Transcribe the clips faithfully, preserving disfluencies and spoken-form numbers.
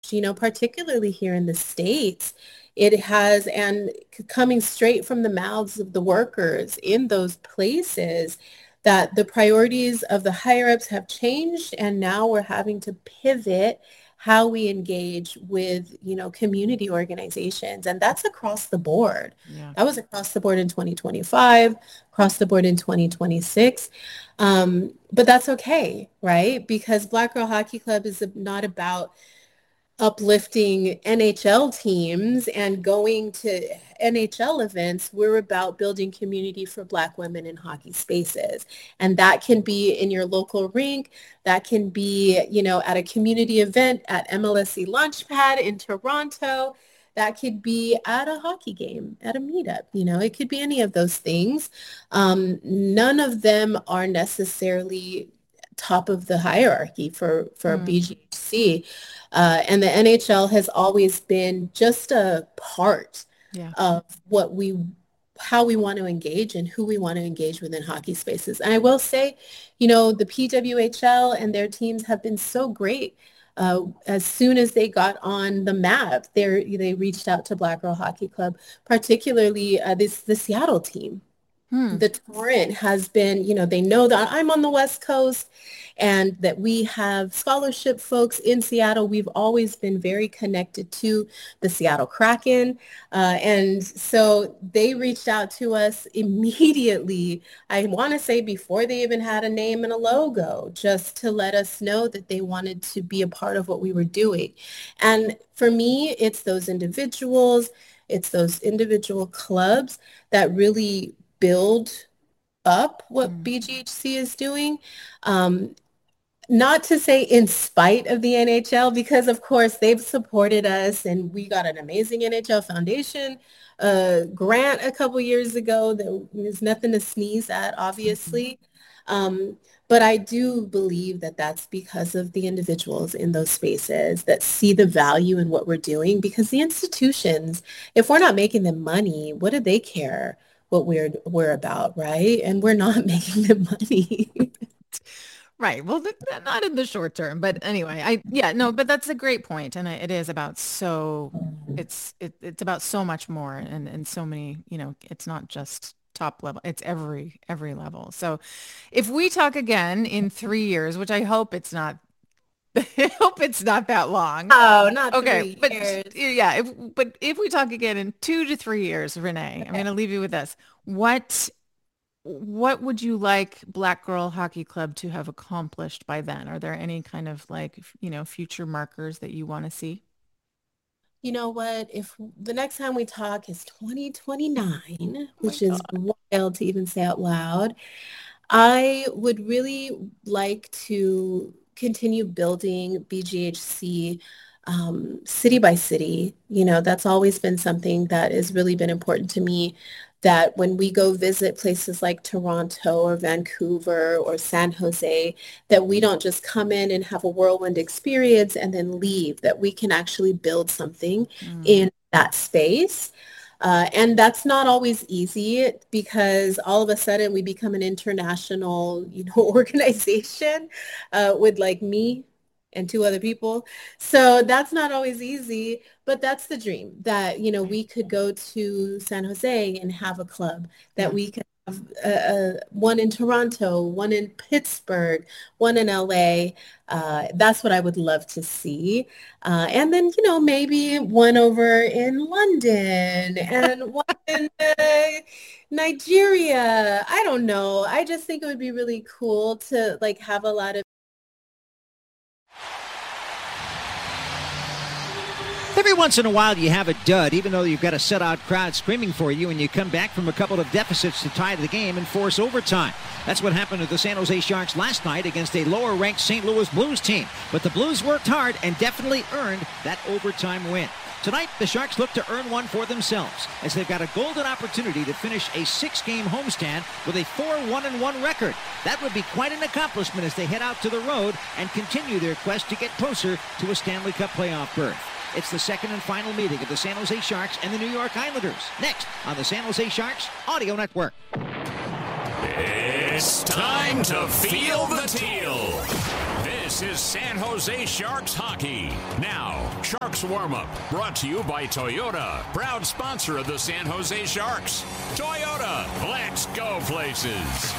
you know, particularly here in the States. It has, and coming straight from the mouths of the workers in those places, that the priorities of the higher ups have changed, and now we're having to pivot how we engage with, you know, community organizations. And that's across the board. Yeah. That was across the board in twenty twenty-five, across the board in twenty twenty-six. Um, but that's okay, right? Because Black Girl Hockey Club is not about uplifting N H L teams and going to N H L events. We're about building community for Black women in hockey spaces. And that can be in your local rink. That can be, you know, at a community event at M L S C Launchpad in Toronto. That could be at a hockey game, at a meetup. You know, it could be any of those things. Um, none of them are necessarily top of the hierarchy for, for Mm. B G H C. Uh, and the N H L has always been just a part Yeah. of what we, how we want to engage and who we want to engage within hockey spaces. And I will say, you know, the P W H L and their teams have been so great. Uh, as soon as they got on the map, they they reached out to Black Girl Hockey Club, particularly uh, this the Seattle team. Hmm. The Torrent has been, you know, they know that I'm on the West Coast and that we have scholarship folks in Seattle. We've always been very connected to the Seattle Kraken. Uh, and so they reached out to us immediately, I want to say before they even had a name and a logo, just to let us know that they wanted to be a part of what we were doing. And for me, it's those individuals, it's those individual clubs that really build up what Mm. B G H C is doing. Um, not to say in spite of the N H L, because of course they've supported us and we got an amazing N H L Foundation uh, grant a couple years ago. There's nothing to sneeze at, obviously. Um, but I do believe that that's because of the individuals in those spaces that see the value in what we're doing, because the institutions, if we're not making them money, what do they care what we're we're about, right? And we're not making them money. Right. Well, th- th- not in the short term, but anyway, I yeah, no, but that's a great point, and I- it is about so it's it, it's about so much more, and and so many, you know, it's not just top level, it's every every level. So, if we talk again in three years, which I hope it's not, I hope it's not that long. Oh, not Okay, three but years. yeah, if, but if we talk again in two to three years, Renee, I'm Okay. going to leave you with this. What what would you like Black Girl Hockey Club to have accomplished by then? Are there any kind of like, you know, future markers that you want to see? You know what? If the next time we talk is twenty twenty-nine, Oh my which is God. wild to even say out loud, I would really like to continue building B G H C um, city by city. You know, that's always been something that has really been important to me, that when we go visit places like Toronto or Vancouver or San Jose, that we don't just come in and have a whirlwind experience and then leave, that we can actually build something Mm, in that space. Uh, and that's not always easy, because all of a sudden we become an international, you know, organization uh, with like me and two other people. So that's not always easy, but that's the dream, that, you know, right. we could go to San Jose and have a club, that Yeah. we could have uh, uh, one in Toronto, one in Pittsburgh, one in L A. Uh, that's what I would love to see. Uh, and then, you know, maybe one over in London and one in uh, Nigeria. I don't know. I just think it would be really cool to like have a lot of. Every once in a while you have a dud, even though you've got a set-out crowd screaming for you, and you come back from a couple of deficits to tie the game and force overtime. That's what happened to the San Jose Sharks last night against a lower-ranked Saint Louis Blues team. But the Blues worked hard and definitely earned that overtime win. Tonight, the Sharks look to earn one for themselves, as they've got a golden opportunity to finish a six-game homestand with a four one one record. That would be quite an accomplishment as they head out to the road and continue their quest to get closer to a Stanley Cup playoff berth. It's the second and final meeting of the San Jose Sharks and the New York Islanders. Next on the San Jose Sharks Audio Network. It's time to feel the teal. This This is San Jose Sharks hockey. Now, Sharks warm-up brought to you by Toyota, proud sponsor of the San Jose Sharks. Toyota, let's go places.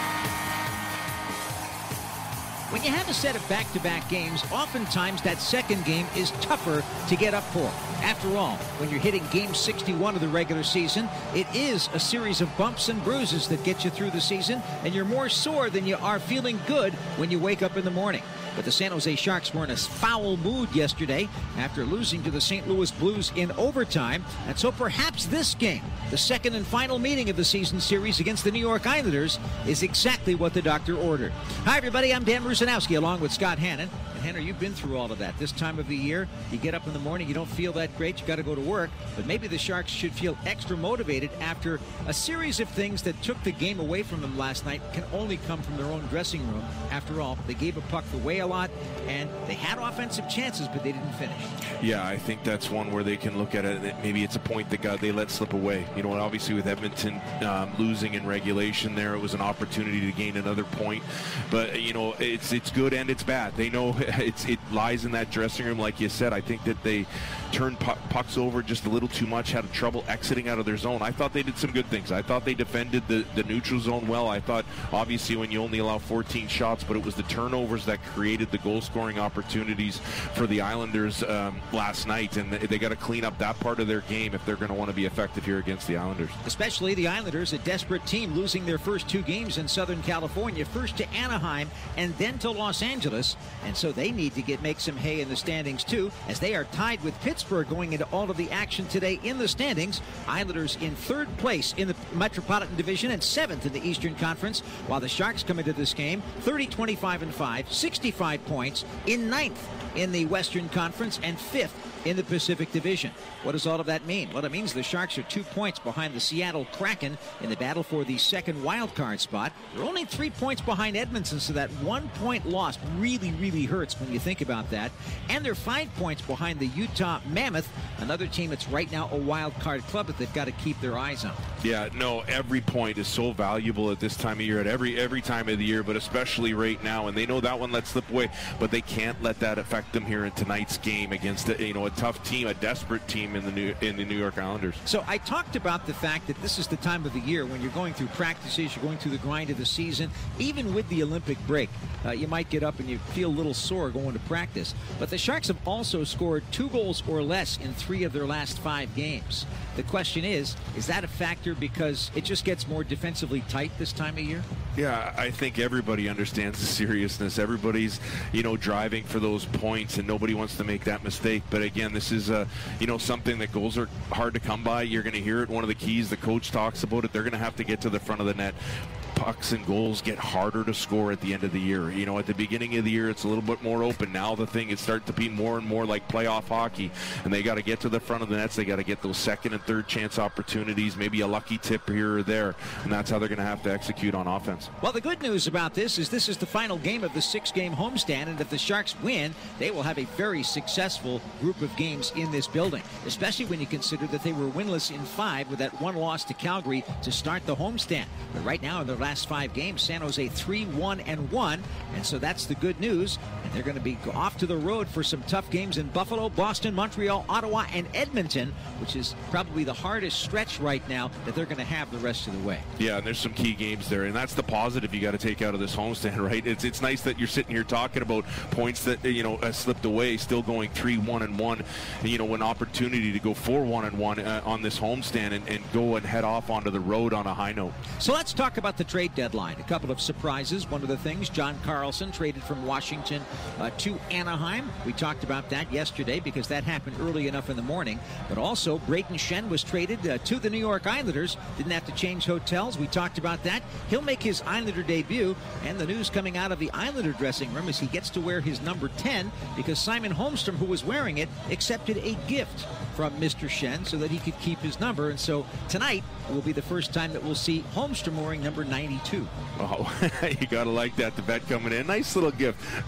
When you have a set of back-to-back games, oftentimes that second game is tougher to get up for. After all, when you're hitting game sixty-one of the regular season, it is a series of bumps and bruises that get you through the season, and you're more sore than you are feeling good when you wake up in the morning. But the San Jose Sharks were in a foul mood yesterday after losing to the Saint Louis Blues in overtime. And so perhaps this game, the second and final meeting of the season series against the New York Islanders, is exactly what the doctor ordered. Hi, everybody. I'm Dan Rusanowski along with Scott Hannon. And Henry, you've been through all of that. This time of the year, you get up in the morning, you don't feel that great, you got to go to work. But maybe the Sharks should feel extra motivated after a series of things that took the game away from them last night can only come from their own dressing room. After all, they gave a puck away a lot, and they had offensive chances, but they didn't finish. Yeah, I think that's one where they can look at it. Maybe it's a point that got, they let slip away. You know, obviously with Edmonton um, losing in regulation there, it was an opportunity to gain another point. But, you know, it's it's good and it's bad. They know it's it lies in that dressing room, like you said. I think that they turned puck, pucks over just a little too much, had trouble exiting out of their zone. I thought they did some good things. I thought they defended the, the neutral zone well. I thought, obviously, when you only allow fourteen shots, but it was the turnovers that created the goal-scoring opportunities for the Islanders um, last night, and they got to clean up that part of their game if they're going to want to be effective here against the Islanders. Especially the Islanders, a desperate team, losing their first two games in Southern California, first to Anaheim and then to Los Angeles, and so they need to get make some hay in the standings too, as they are tied with Pittsburgh going into all of the action today in the standings. Islanders in third place in the Metropolitan Division and seventh in the Eastern Conference, while the Sharks come into this game thirty, twenty-five, and five, sixty-five points, in ninth in the Western Conference and fifth in the Pacific Division. What does all of that mean? Well, it means the Sharks are two points behind the Seattle Kraken in the battle for the second wild card spot. They're only three points behind Edmonton, so that one point loss really, really hurts when you think about that. And they're five points behind the Utah Mammoth, another team that's right now a wild card club that they've got to keep their eyes on. Yeah, no, every point is so valuable at this time of year, at every every time of the year, but especially right now. And they know that one let slip away, but they can't let that affect them here in tonight's game against a, you know, a tough team, a desperate team in the New in the New York Islanders. So I talked about the fact that this is the time of the year when you're going through practices, you're going through the grind of the season. Even with the Olympic break, uh, you might get up and you feel a little sore going to practice. But the Sharks have also scored two goals or less in three of their last five games. The question is, is that a factor because it just gets more defensively tight this time of year? Yeah, I think everybody understands the seriousness. Everybody's, you know, driving for those points, and nobody wants to make that mistake. But again, this is, uh, you know, something that goals are hard to come by. You're going to hear it. One of the keys, the coach talks about it. They're going to have to get to the front of the net. Pucks and goals get harder to score at the end of the year. You know, at the beginning of the year, it's a little bit more open. Now the thing is starting to be more and more like playoff hockey, and they got to get to the front of the nets. They got to get those second and third chance opportunities, maybe a lucky tip here or there, and that's how they're going to have to execute on offense. Well, the good news about this is this is the final game of the six-game homestand, and if the Sharks win, they will have a very successful group of games in this building, especially when you consider that they were winless in five with that one loss to Calgary to start the homestand. But right now, in their last five games, San Jose three, one, and one, and so that's the good news. And they're going to be off to the road for some tough games in Buffalo, Boston, Montreal, Ottawa, and Edmonton, which is probably the hardest stretch right now that they're going to have the rest of the way. Yeah, and there's some key games there, and that's the positive you got to take out of this homestand, right? It's it's nice that you're sitting here talking about points that, you know, uh, slipped away, still going three, one, and one. And, you know, an opportunity to go four, one, and one uh, on this homestand and, and go and head off onto the road on a high note. So let's talk about the trade deadline. A couple of surprises. One of the things, John Carlson traded from Washington uh, to Anaheim. We talked about that yesterday because that happened early enough in the morning. But also, Brayden Schenn was traded uh, to the New York Islanders. Didn't have to change hotels. We talked about that. He'll make his Islander debut. And the news coming out of the Islander dressing room is he gets to wear his number ten because Simon Holmstrom, who was wearing it, accepted a gift from Mister Schenn so that he could keep his number. And so tonight will be the first time that we'll see Holmstrom wearing number ninety-two. Oh, you got to like that. The vet coming in. Nice little gift. Be interested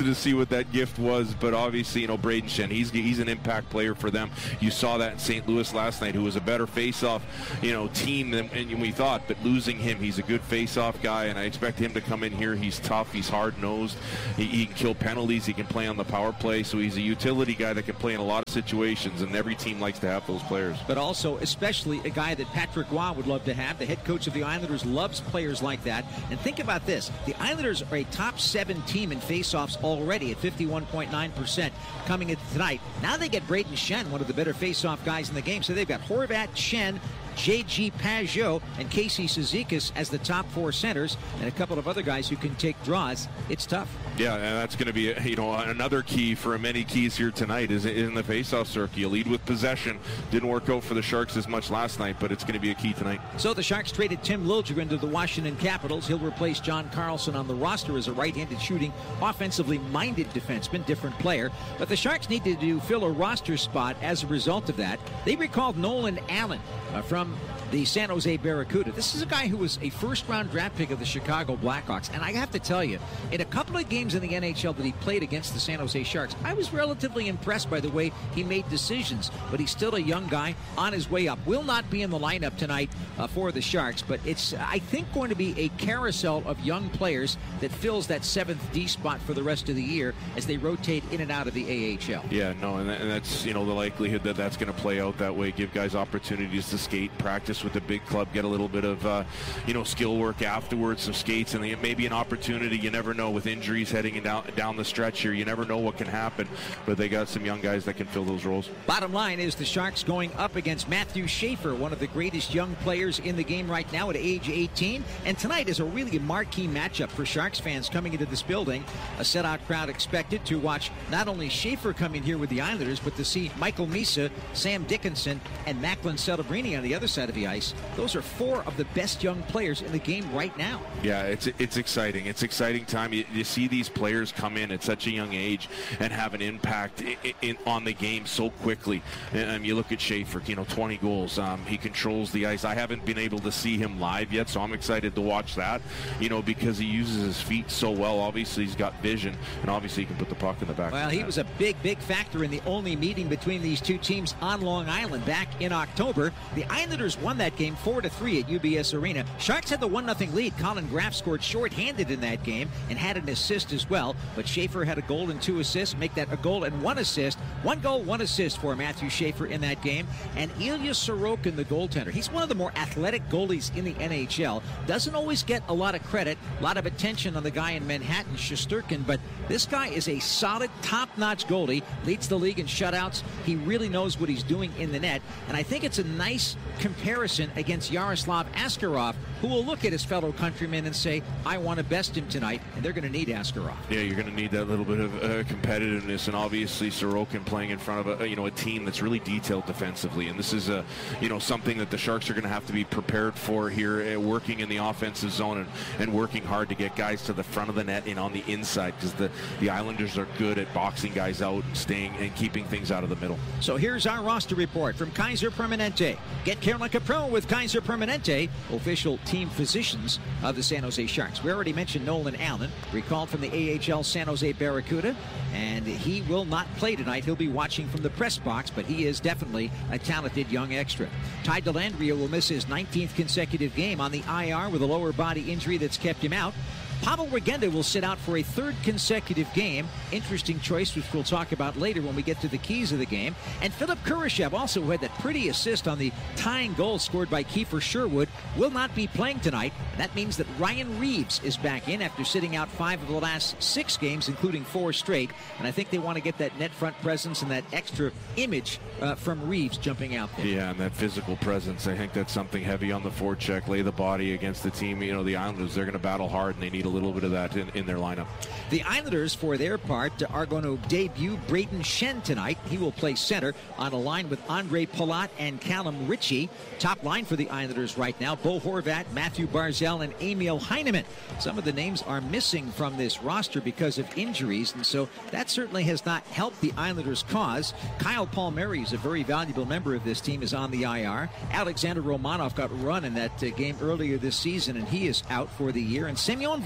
to see what that gift was, but obviously, you know, Brayden Schenn, he's he's an impact player for them. You saw that in Saint Louis last night, who was a better face-off, you know, team than we thought, but losing him, he's a good face-off guy, and I expect him to come in here. He's tough, he's hard-nosed, he, he can kill penalties, he can play on the power play, so he's a utility guy that can play in a lot of situations, and every team likes to have those players. But also, especially a guy that Patrick Roy would love to have. The head coach of the Islanders loves players like that. And think about this. The Islanders are a top seven team in faceoffs already at fifty-one point nine percent coming into tonight. Now they get Brayden Schenn, one of the better faceoff guys in the game. So they've got Horvat, Schenn, J G Pageau, and Casey Cizikas as the top four centers, and a couple of other guys who can take draws. It's tough. Yeah, and that's going to be, you know, another key for many keys here tonight is in the faceoff circuit. You lead with possession. Didn't work out for the Sharks as much last night, but it's going to be a key tonight. So the Sharks traded Tim Liljegren to the Washington Capitals. He'll replace John Carlson on the roster as a right-handed shooting, offensively minded defenseman, different player. But the Sharks needed to fill a roster spot as a result of that. They recalled Nolan Allen uh, from the San Jose Barracuda. This is a guy who was a first-round draft pick of the Chicago Blackhawks. And I have to tell you, in a couple of games in the N H L that he played against the San Jose Sharks, I was relatively impressed by the way he made decisions. But he's still a young guy on his way up. Will not be in the lineup tonight uh, for the Sharks, but it's, I think, going to be a carousel of young players that fills that seventh D spot for the rest of the year as they rotate in and out of the A H L. Yeah, no, and, that, and that's, you know, the likelihood that that's going to play out that way. Give guys opportunities to skate, practice with the big club, get a little bit of, uh, you know, skill work afterwards, some skates, and it may be an opportunity. You never know with injuries heading down, down the stretch here. You never know what can happen, but they got some young guys that can fill those roles. Bottom line is the Sharks going up against Matthew Schaefer, one of the greatest young players in the game right now at age eighteen, and tonight is a really marquee matchup for Sharks fans coming into this building. A set-out crowd expected to watch not only Schaefer come in here with the Islanders, but to see Michael Misa, Sam Dickinson, and Macklin Celebrini on the other side of the ice. Those are four of the best young players in the game right now. Yeah, it's it's exciting. It's exciting time. You, you see these players come in at such a young age and have an impact in, in, on the game so quickly. And um, you look at Schaefer, you know, twenty goals. Um, he controls the ice. I haven't been able to see him live yet, so I'm excited to watch that, you know, because he uses his feet so well. Obviously, he's got vision, and obviously he can put the puck in the back. Well, he was a big, big factor in the only meeting between these two teams on Long Island back in October. The Islanders won that game four to three at U B S Arena. Sharks had the one nothing lead. Colin Graf scored shorthanded in that game and had an assist as well. But Schaefer had a goal and two assists. Make that a goal and one assist. One goal, one assist for Matthew Schaefer in that game. And Ilya Sorokin, the goaltender. He's one of the more athletic goalies in the N H L. Doesn't always get a lot of credit, a lot of attention on the guy in Manhattan, Shesterkin. But this guy is a solid, top-notch goalie. Leads the league in shutouts. He really knows what he's doing in the net. And I think it's a nice comparison against Yaroslav Askarov, who will look at his fellow countrymen and say, I want to best him tonight, and they're going to need Askarov. Yeah, you're going to need that little bit of uh, competitiveness, and obviously Sorokin playing in front of a, you know, a team that's really detailed defensively, and this is a, you know, something that the Sharks are going to have to be prepared for here, uh, working in the offensive zone and, and working hard to get guys to the front of the net and on the inside, because the, the Islanders are good at boxing guys out and staying and keeping things out of the middle. So here's our roster report from Kaiser Permanente. Get care like a pro with Kaiser Permanente, official team physicians of the San Jose Sharks. We already mentioned Nolan Allen, recalled from the A H L San Jose Barracuda, and he will not play tonight. He'll be watching from the press box, but he is definitely a talented young extra. Ty Dellandrea will miss his nineteenth consecutive game on the I R with a lower body injury that's kept him out. Pavel Regenda will sit out for a third consecutive game. Interesting choice, which we'll talk about later when we get to the keys of the game. And Philip Kurashev, also who had that pretty assist on the tying goal scored by Kiefer Sherwood, will not be playing tonight. And that means that Ryan Reeves is back in after sitting out five of the last six games, including four straight. And I think they want to get that net front presence and that extra image uh, from Reeves jumping out there. Yeah, and that physical presence. I think that's something heavy on the forecheck. Lay the body against the team. You know, the Islanders, they're going to battle hard, and they need a little bit of that in, in their lineup. The Islanders, for their part, are going to debut Brayden Schenn tonight. He will play center on a line with Andre Palat and Callum Ritchie. Top line for the Islanders right now, Bo Horvat, Matthew Barzal, and Emil Heineman. Some of the names are missing from this roster because of injuries, and so that certainly has not helped the Islanders' cause. Kyle Palmieri is a very valuable member of this team, is on the I R. Alexander Romanov got run in that uh, game earlier this season, and he is out for the year. And Semyon Varlamov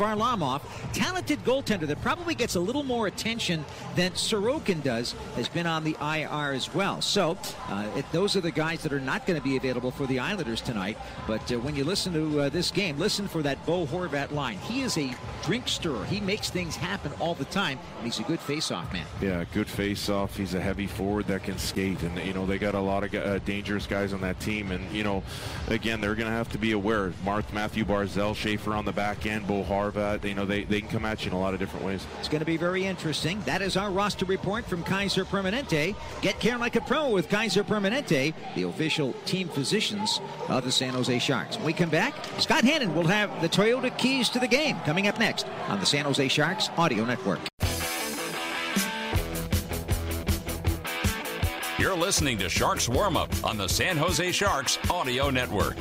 Varlamov, talented goaltender that probably gets a little more attention than Sorokin does, has been on the I R as well. So uh, it, those are the guys that are not going to be available for the Islanders tonight. But uh, when you listen to uh, this game, listen for that Bo Horvat line. He is a drink stirrer. He makes things happen all the time, and he's a good face-off man. Yeah, good face-off. He's a heavy forward that can skate, and you know they got a lot of uh, dangerous guys on that team. And you know, again, they're going to have to be aware. Marth, Matthew Barzal, Schaefer on the back end, Bo Horvat. You know, they they can come at you in a lot of different ways. It's going to be very interesting. That is our roster report from Kaiser Permanente. Get care like a pro with Kaiser Permanente, the official team physicians of the San Jose Sharks. When we come back, Scott Hannon will have the Toyota keys to the game coming up next on the San Jose Sharks Audio Network. You're listening to Sharks Warm-Up on the San Jose Sharks Audio Network.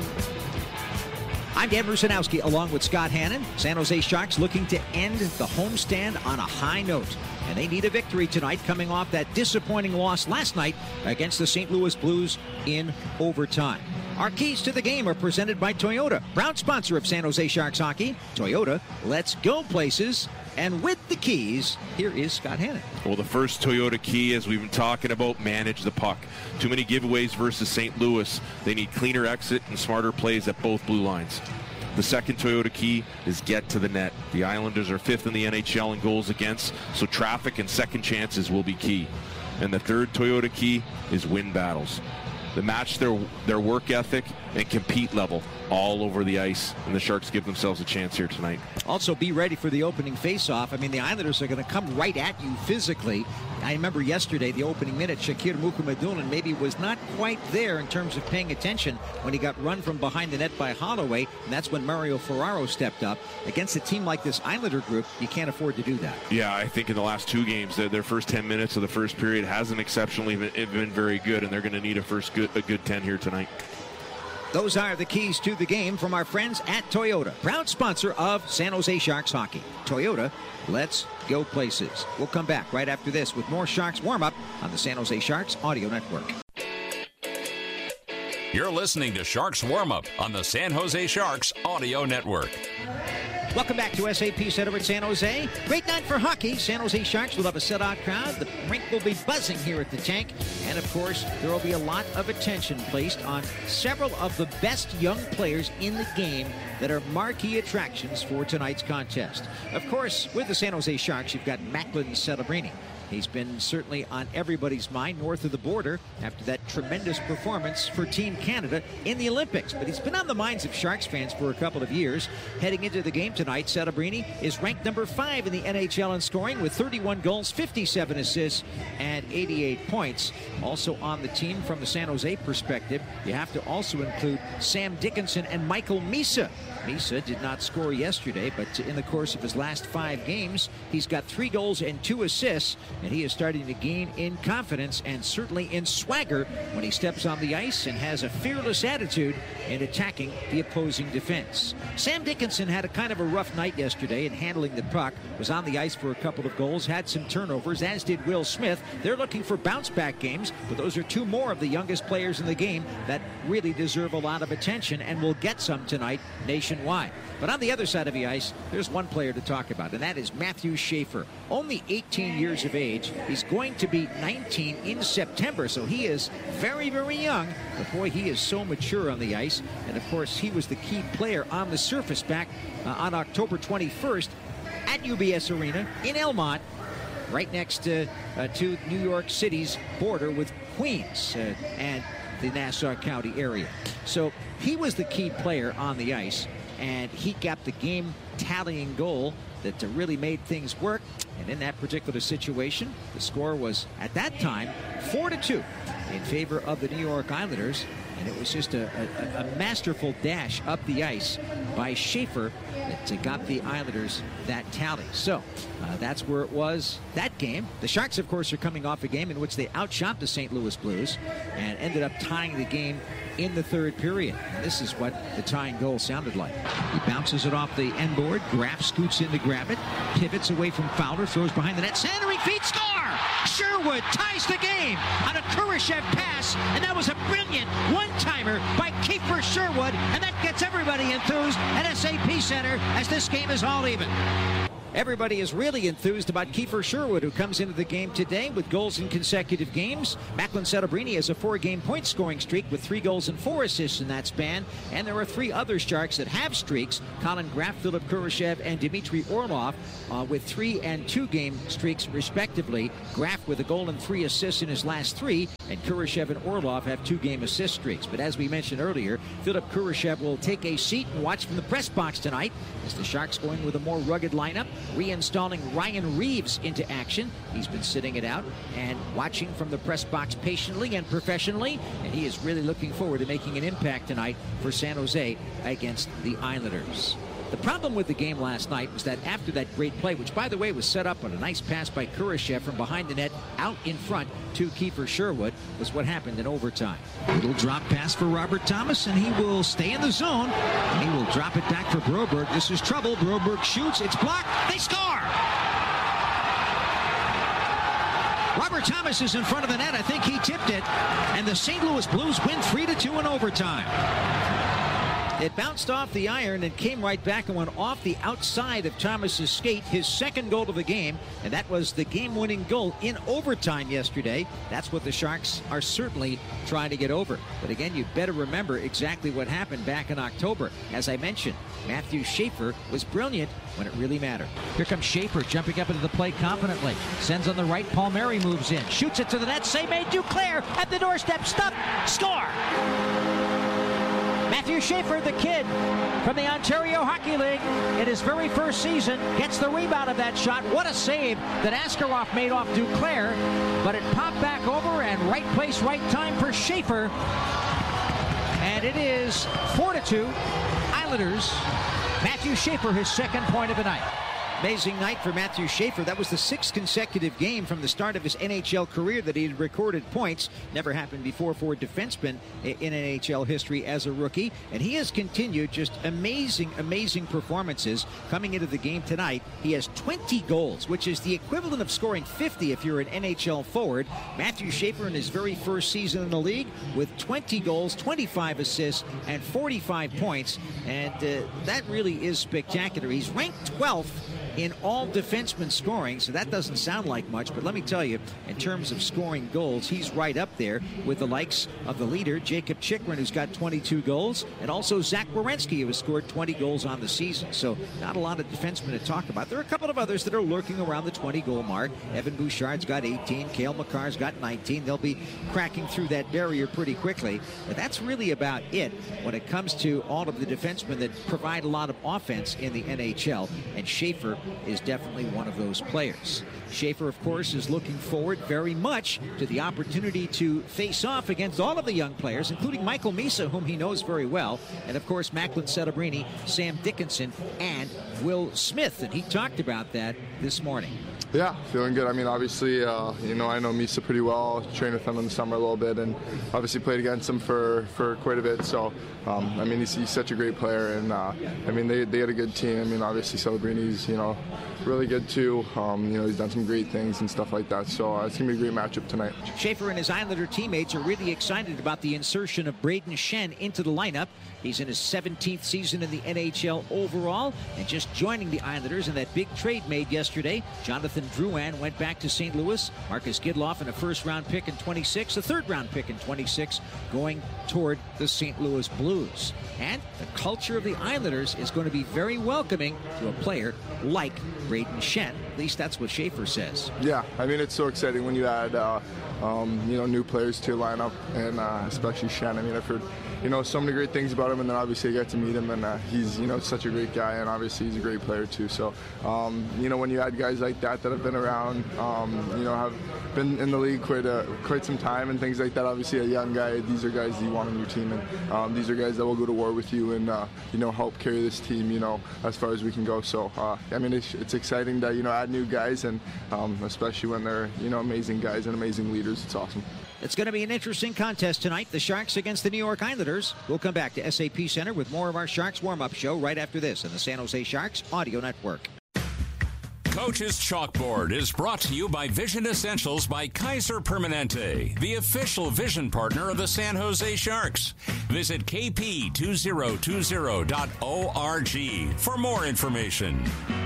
I'm Dan Rusanowski along with Scott Hannon. San Jose Sharks looking to end the homestand on a high note. And they need a victory tonight coming off that disappointing loss last night against the Saint Louis Blues in overtime. Our keys to the game are presented by Toyota, proud sponsor of San Jose Sharks hockey. Toyota, let's go places. And with the keys, here is Scott Hannon. Well, the first Toyota key, as we've been talking about, manage the puck. Too many giveaways versus Saint Louis. They need cleaner exit and smarter plays at both blue lines. The second Toyota key is get to the net. The Islanders are fifth in the N H L in goals against, so traffic and second chances will be key. And the third Toyota key is win battles. They match their their work ethic and compete level all over the ice, and the Sharks give themselves a chance here tonight. Also, be ready for the opening faceoff. I mean, the Islanders are going to come right at you physically. I remember yesterday, the opening minute, Shakir Mukhamadullin maybe was not quite there in terms of paying attention when he got run from behind the net by Holloway, and that's when Mario Ferraro stepped up. Against a team like this Islander group, you can't afford to do that. Yeah, I think in the last two games, their first ten minutes of the first period hasn't exceptionally been, been very good, and they're going to need a first good, a good ten here tonight. Those are the keys to the game from our friends at Toyota, proud sponsor of San Jose Sharks hockey. Toyota, let's go places. We'll come back right after this with more Sharks warm-up on the San Jose Sharks Audio Network. You're listening to Sharks Warm-Up on the San Jose Sharks Audio Network. Welcome back to S A P Center at San Jose. Great night for hockey. San Jose Sharks will have a sellout crowd. The rink will be buzzing here at the Tank. And, of course, there will be a lot of attention placed on several of the best young players in the game that are marquee attractions for tonight's contest. Of course, with the San Jose Sharks, you've got Macklin Celebrini. He's been certainly on everybody's mind north of the border after that tremendous performance for Team Canada in the Olympics. But he's been on the minds of Sharks fans for a couple of years. Heading into the game tonight, Celebrini is ranked number five in the N H L in scoring with thirty-one goals, fifty-seven assists, and eighty-eight points. Also on the team from the San Jose perspective, you have to also include Sam Dickinson and Michael Misa. Misa did not score yesterday, but in the course of his last five games, he's got three goals and two assists, and he is starting to gain in confidence and certainly in swagger when he steps on the ice and has a fearless attitude in attacking the opposing defense. Sam Dickinson had a kind of a rough night yesterday in handling the puck, was on the ice for a couple of goals, had some turnovers, as did Will Smith. They're looking for bounce-back games, but those are two more of the youngest players in the game that really deserve a lot of attention and will get some tonight nationwide. But on the other side of the ice, there's one player to talk about, and that is Matthew Schaefer. Only eighteen years of age. He's going to be nineteen in September, so he is very, very young. But boy, he is so mature on the ice. And of course, he was the key player on the surface back uh, on October twenty-first at U B S Arena in Elmont, right next to, uh, to New York City's border with Queens uh, and the Nassau County area. So he was the key player on the ice, and he got the game tallying goal that uh, really made things work. And in that particular situation, the score was at that time four to two in favor of the New York Islanders. And it was just a, a, a masterful dash up the ice by Schaefer that uh, got the Islanders that tally. So uh, that's where it was that game. The Sharks, of course, are coming off a game in which they outshot the Saint Louis Blues and ended up tying the game in the third period. And this is what the tying goal sounded like. He bounces it off the end board. Graff scoots in to grab it. Pivots away from Fowler. Throws behind the net. Centering feet. Score! Sherwood ties the game on a current Kurashev pass, and that was a brilliant one-timer by Kiefer Sherwood, and that gets everybody enthused at S A P Center as this game is all even. Everybody is really enthused about Kiefer Sherwood, who comes into the game today with goals in consecutive games. Macklin Celebrini has a four-game point scoring streak with three goals and four assists in that span. And there are three other Sharks that have streaks: Colin Graf, Philip Kurashev, and Dmitry Orlov uh, with three and two-game streaks respectively. Graf with a goal and three assists in his last three, and Kurashev and Orlov have two-game assist streaks. But as we mentioned earlier, Philip Kurashev will take a seat and watch from the press box tonight as the Sharks go in with a more rugged lineup, reinstalling Ryan Reeves into action. He's been sitting it out and watching from the press box patiently and professionally, and he is really looking forward to making an impact tonight for San Jose against the Islanders. The problem with the game last night was that after that great play, which by the way was set up on a nice pass by Kurashev from behind the net out in front to Kiefer Sherwood, was what happened in overtime. Little drop pass for Robert Thomas, and he will stay in the zone, and he will drop it back for Broberg. This is trouble. Broberg shoots. It's blocked. They score! Robert Thomas is in front of the net. I think he tipped it, and the Saint Louis Blues win three to two in overtime. It bounced off the iron and came right back and went off the outside of Thomas's skate, his second goal of the game, and that was the game-winning goal in overtime yesterday. That's what the Sharks are certainly trying to get over. But again, you better remember exactly what happened back in October. As I mentioned, Matthew Schaefer was brilliant when it really mattered. Here comes Schaefer jumping up into the plate confidently. Sends on the right, Palmieri moves in. Shoots it to the net, save made, Duclair at the doorstep, stop, score! Matthew Schaefer, the kid from the Ontario Hockey League, in his very first season, gets the rebound of that shot. What a save that Askarov made off Duclair, but it popped back over, and right place, right time for Schaefer. And it is four to two, Islanders. Matthew Schaefer, his second point of the night. Amazing night for Matthew Schaefer. That was the sixth consecutive game from the start of his N H L career that he had recorded points. Never happened before for a defenseman in N H L history as a rookie. And he has continued just amazing, amazing performances coming into the game tonight. He has twenty goals, which is the equivalent of scoring fifty if you're an N H L forward. Matthew Schaefer in his very first season in the league with twenty goals, twenty-five assists, and forty-five points. And uh, that really is spectacular. He's ranked twelfth in all defensemen scoring, so that doesn't sound like much, but let me tell you, in terms of scoring goals, he's right up there with the likes of the leader, Jacob Chychrun, who's got twenty-two goals, and also Zach Werenski, who has scored twenty goals on the season. So not a lot of defensemen to talk about. There are a couple of others that are lurking around the twenty-goal mark. Evan Bouchard's got eighteen. Cale Makar's got nineteen. They'll be cracking through that barrier pretty quickly. But that's really about it when it comes to all of the defensemen that provide a lot of offense in the N H L, and Schaefer is definitely one of those players. Schaefer, of course, is looking forward very much to the opportunity to face off against all of the young players, including Michael Misa, whom he knows very well, and of course Macklin Celebrini, Sam Dickinson, and Will Smith. And he talked about that this morning. Yeah, feeling good. I mean, obviously, uh, you know, I know Misa pretty well. Trained with him in the summer a little bit, and obviously played against him for, for quite a bit. So, um, I mean, he's, he's such a great player, and uh, I mean, they they had a good team. I mean, obviously, Celebrini's, you know, really good too. Um, you know, he's done some great things and stuff like that. So uh, it's gonna be a great matchup tonight. Schaefer and his Islander teammates are really excited about the insertion of Braden Shen into the lineup. He's in his seventeenth season in the N H L overall, and just joining the Islanders in that big trade made yesterday. Jonathan Drouin went back to Saint Louis. Marcus Gidloff in a first-round pick in twenty-six, a third-round pick in twenty-six, going toward the Saint Louis Blues. And the culture of the Islanders is going to be very welcoming to a player like Braden Shen. At least that's what Schaefer says. Yeah, I mean, it's so exciting when you add, uh, um, you know, new players to your lineup, and uh, especially Shen. I mean, I've heard, you know, so many great things about him, and then obviously I got to meet him, and uh, he's, you know, such a great guy, and obviously he's a great player too. So, um, you know, when you add guys like that that have been around, um, you know, have been in the league quite a, quite some time and things like that. Obviously, a young guy, these are guys that you want on your team, and um, these are guys that will go to war with you and uh, you know, help carry this team, you know, as far as we can go. So, uh, I mean, it's, it's exciting to, you know, add new guys, and um, especially when they're, you know, amazing guys and amazing leaders. It's awesome. It's going to be an interesting contest tonight. The Sharks against the New York Islanders. We'll come back to S A P Center with more of our Sharks warm-up show right after this on the San Jose Sharks Audio Network. Coach's Chalkboard is brought to you by Vision Essentials by Kaiser Permanente, the official vision partner of the San Jose Sharks. Visit k p two thousand twenty dot org for more information.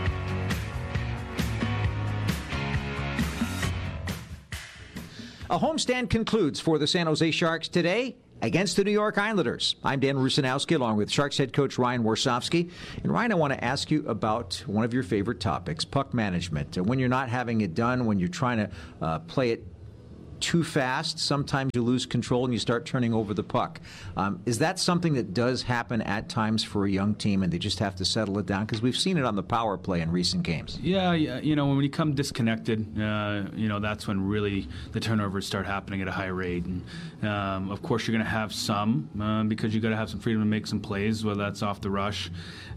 A homestand concludes for the San Jose Sharks today against the New York Islanders. I'm Dan Rusanowski along with Sharks head coach Ryan Warsofsky. And Ryan, I want to ask you about one of your favorite topics, puck management. When you're not having it done, when you're trying to uh, play it too fast, sometimes you lose control and you start turning over the puck. Um, is that something that does happen at times for a young team and they just have to settle it down? Because we've seen it on the power play in recent games. Yeah, yeah, you know, when you come disconnected, uh, you know, that's when really the turnovers start happening at a high rate. And um, of course, you're going to have some uh, because you got to have some freedom to make some plays, whether that's off the rush.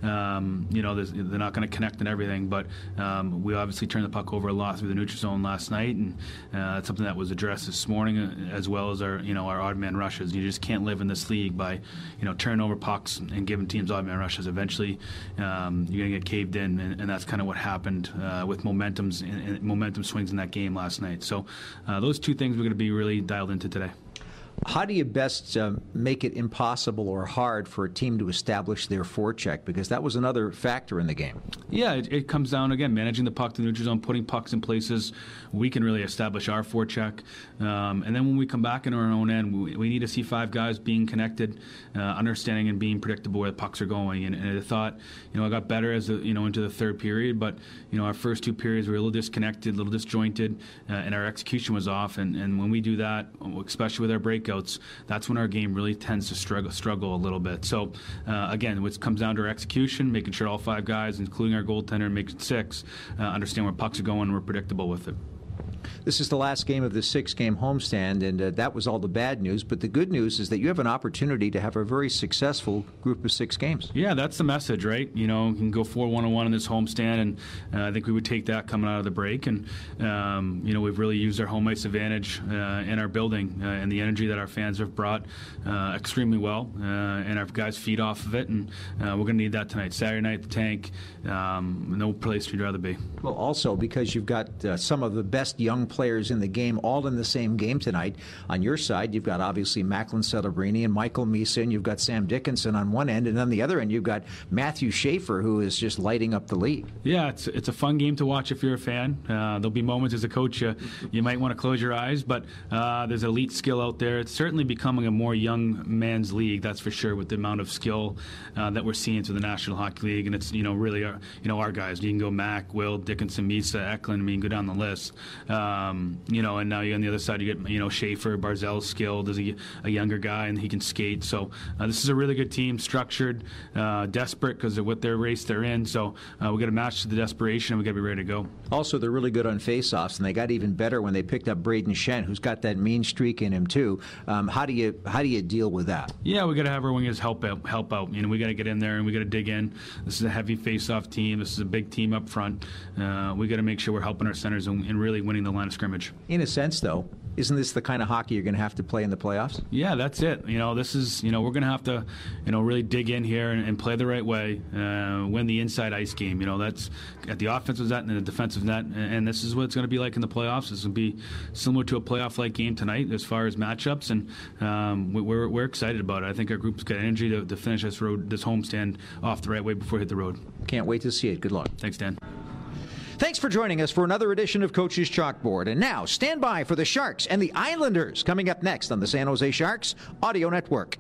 Um, you know, they're not going to connect and everything, but um, we obviously turned the puck over a lot through the neutral zone last night, and uh, it's something that was addressed this morning, uh, as well as our, you know, our odd man rushes. You just can't live in this league by, you know, turning over pucks and giving teams odd man rushes. Eventually, um, you're going to get caved in, and, and that's kind of what happened uh, with momentums and, and momentum swings in that game last night. So uh, those two things we're going to be really dialed into today. How do you best uh, make it impossible or hard for a team to establish their forecheck? Because that was another factor in the game. Yeah, it, it comes down, again, managing the puck to the neutral zone, putting pucks in places we can really establish our forecheck. Um, and then when we come back in our own end, we, we need to see five guys being connected, uh, understanding and being predictable where the pucks are going. And, and I thought, you know, I got better as, a, you know, into the third period, but, you know, our first two periods were a little disconnected, a little disjointed, uh, and our execution was off. And, and when we do that, especially with our breakouts, that's when our game really tends to struggle struggle a little bit. So, uh, again, it comes down to our execution, making sure all five guys, including our goaltender, make it six, uh, understand where pucks are going, and we're predictable with it. This is the last game of the six-game homestand, and uh, that was all the bad news. But the good news is that you have an opportunity to have a very successful group of six games. Yeah, that's the message, right? You know, you can go four one and one in this homestand, and uh, I think we would take that coming out of the break. And, um, you know, we've really used our home ice advantage uh, in our building uh, and the energy that our fans have brought uh, extremely well, uh, and our guys feed off of it, and uh, we're going to need that tonight. Saturday night at the Tank, um, no place you'd rather be. Well, also because you've got uh, some of the best young players in the game all in the same game tonight. On your side, you've got obviously Macklin Celebrini and Michael Misa, and you've got Sam Dickinson on one end, and on the other end you've got Matthew Schaefer, who is just lighting up the league. Yeah, it's it's a fun game to watch if you're a fan. Uh, there'll be moments as a coach you, you might want to close your eyes, but uh, there's elite skill out there. It's certainly becoming a more young man's league, that's for sure, with the amount of skill uh, that we're seeing through the National Hockey League, and it's, you know, really our, you know, our guys. You can go Mac, Will, Dickinson, Misa, Eklund, I mean, go down the list. Um, you know, and now you on the other side you get, you know, Schaefer, Barzell's skilled as a, a younger guy, and he can skate. So uh, this is a really good team, structured, uh, desperate because of what their race they're in. So uh, we got to match to the desperation, and we got to be ready to go. Also, they're really good on faceoffs, and they got even better when they picked up Braden Shen, who's got that mean streak in him too. Um, how do you how do you deal with that? Yeah, we got to have our wingers help out. Help out. You know, we got to get in there and we got to dig in. This is a heavy faceoff team. This is a big team up front. Uh, we got to make sure we're helping our centers and, and really winning the line of scrimmage. In a sense, though, isn't this the kind of hockey you're going to have to play in the playoffs? Yeah, that's it. You know, this is, you know, we're going to have to, you know, really dig in here and, and play the right way, uh, win the inside ice game. You know, that's at the offensive net and the defensive net, and this is what it's going to be like in the playoffs. This will be similar to a playoff-like game tonight as far as matchups, and um, we're we're excited about it. I think our group's got energy to, to finish this road, this homestand off the right way before we hit the road. Can't wait to see it. Good luck. Thanks, Dan. Thanks for joining us for another edition of Coach's Chalkboard. And now, stand by for the Sharks and the Islanders coming up next on the San Jose Sharks Audio Network.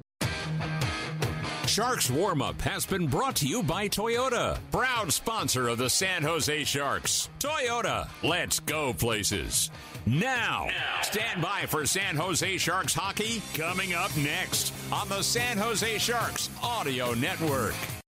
Sharks Warm-Up has been brought to you by Toyota, proud sponsor of the San Jose Sharks. Toyota, let's go places. Now, stand by for San Jose Sharks hockey coming up next on the San Jose Sharks Audio Network.